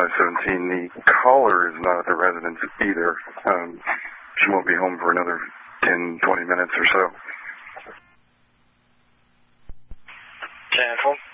517. The caller is not at the residence either. She won't be home for another 10, 20 minutes or so. 10-4.